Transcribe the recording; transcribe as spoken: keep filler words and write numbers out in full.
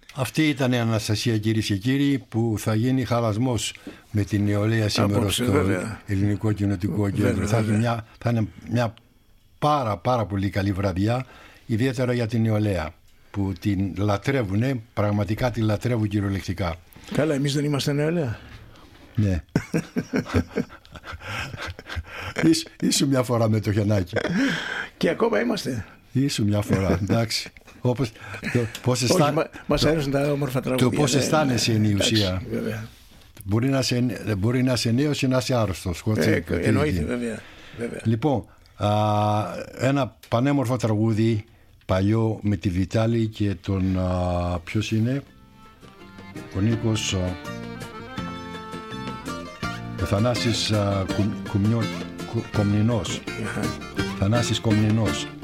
Αυτή ήταν η Αναστασία, κυρίες και κύριοι, που θα γίνει χαλασμός με την νεολαία σήμερα Απόψε, στο βέβαια. Ελληνικό Κοινοτικό Κέντρο. Βέβαια, θα, βέβαια. μια, θα είναι μια πάρα πάρα πολύ καλή βραδιά, ιδιαίτερα για την νεολαία που την λατρεύουνε, πραγματικά την λατρεύουν κυριολεκτικά. Καλά, εμείς δεν είμαστε νεολαία. Ναι. Ήσου, ήσου μια φορά με το Γιαννάκη. Και ακόμα είμαστε. Ήσου μια φορά, εντάξει. Όπως, το, πώς Όχι, αισθά... μα, μας αρέσουν τα όμορφα τραγούδια. Το πώς ναι, αισθάνεσαι ναι, είναι η εντάξει, ουσία. βέβαια. Μπορεί να είσαι, μπορεί να είσαι νέος ή να είσαι άρρωστος. Ε, εννοείται, βέβαια, βέβαια. Λοιπόν, α, ένα πανέμορφο τραγούδι παλιό με τη Βιτάλη και τον α, ποιος είναι ο Νίκος, α, ο Θανάσης α, Κου, Κουμνιό, Κου, Κομνηνός. Αχα. Θανάσης Κομνηνός.